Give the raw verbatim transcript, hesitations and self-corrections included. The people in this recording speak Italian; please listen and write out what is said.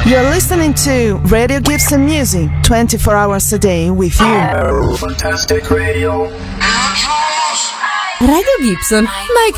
You're listening to Radio Gibson Music, twenty-four hours a day with you. Fantastic Radio. Radio Gibson, ma è